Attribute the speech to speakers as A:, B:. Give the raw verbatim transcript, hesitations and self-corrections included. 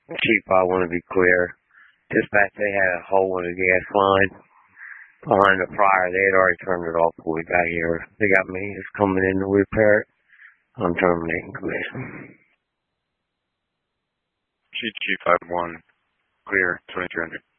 A: Chief, I want to be clear. Dispatch, they had a hole in the gas line behind the fryer. They had already turned it off before we got here. They got me just coming in to repair it. I'm terminating commission.
B: Chief, Chief, five one. Clear, twenty-three hundred.